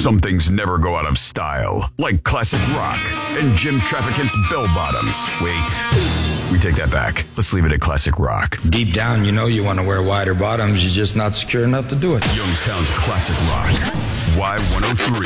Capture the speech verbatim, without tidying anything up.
Some things never go out of style, like classic rock and Jim Trafficant's bell bottoms. Wait, we take that back. Let's leave it at classic rock. Deep down, you know you want to wear wider bottoms. You're just not secure enough to do it. Youngstown's classic rock. Y one oh three.